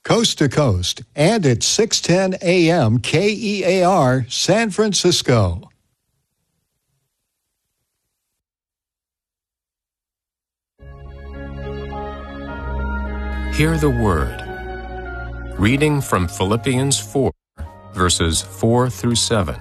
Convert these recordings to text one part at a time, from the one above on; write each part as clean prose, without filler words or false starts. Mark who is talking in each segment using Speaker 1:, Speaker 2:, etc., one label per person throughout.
Speaker 1: coast to coast, and at 610 AM KEAR, San Francisco.
Speaker 2: Hear the word. Reading from Philippians 4, verses 4 through 7.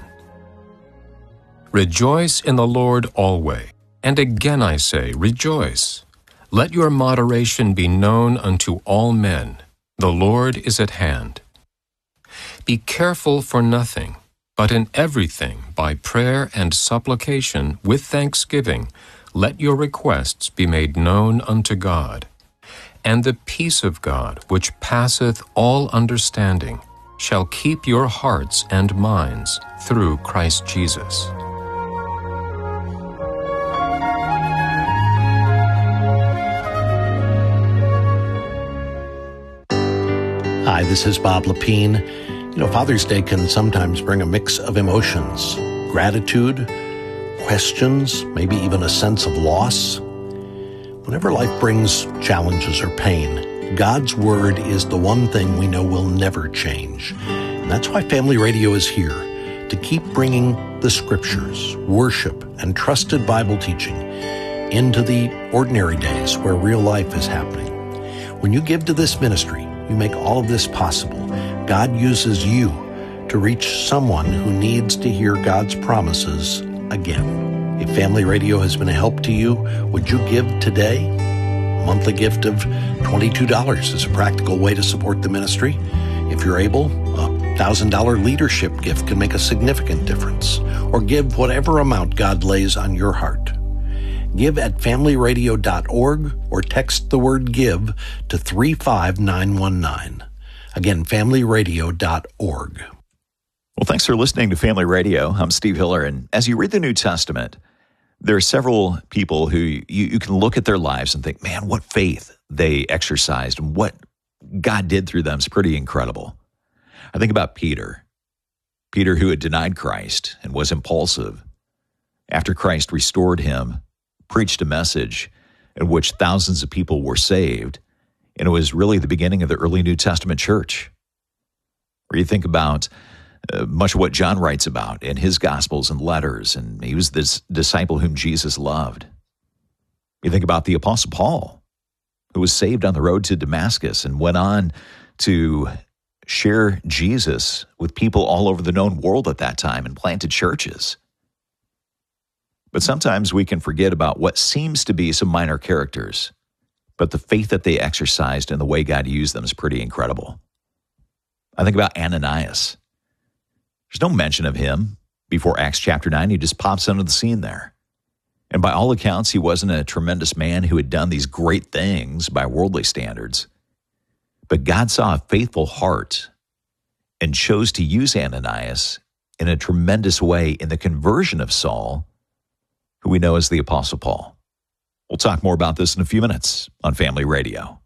Speaker 2: Rejoice in the Lord always, and again I say, rejoice. Let your moderation be known unto all men. The Lord is at hand. Be careful for nothing, but in everything, by prayer and supplication, with thanksgiving, let your requests be made known unto God. And the peace of God, which passeth all understanding, shall keep your hearts and minds through Christ Jesus.
Speaker 3: Hi, this is Bob Lepine. Father's Day can sometimes bring a mix of emotions, gratitude, questions, maybe even a sense of loss. Whenever life brings challenges or pain, God's Word is the one thing we know will never change. And that's why Family Radio is here, to keep bringing the Scriptures, worship, and trusted Bible teaching into the ordinary days where real life is happening. When you give to this ministry, you make all of this possible. God uses you to reach someone who needs to hear God's promises again. If Family Radio has been a help to you, would you give today? A monthly gift of $22 is a practical way to support the ministry. If you're able, a $1,000 leadership gift can make a significant difference. Or give whatever amount God lays on your heart. Give at familyradio.org or text the word GIVE to 35919. Again, familyradio.org.
Speaker 4: Well, thanks for listening to Family Radio. I'm Steve Hiller, and as you read the New Testament, there are several people who you can look at their lives and think, man, what faith they exercised and what God did through them is pretty incredible. I think about Peter, who had denied Christ and was impulsive. After Christ restored him, preached a message in which thousands of people were saved, and it was really the beginning of the early New Testament church. Or you think about much of what John writes about in his Gospels and letters, and he was this disciple whom Jesus loved. You think about the Apostle Paul, who was saved on the road to Damascus and went on to share Jesus with people all over the known world at that time and planted churches. But sometimes we can forget about what seems to be some minor characters, but the faith that they exercised and the way God used them is pretty incredible. I think about Ananias. There's no mention of him before Acts chapter 9. He just pops onto the scene there. And by all accounts, he wasn't a tremendous man who had done these great things by worldly standards. But God saw a faithful heart and chose to use Ananias in a tremendous way in the conversion of Saul, who we know as the Apostle Paul. We'll talk more about this in a few minutes on Family Radio.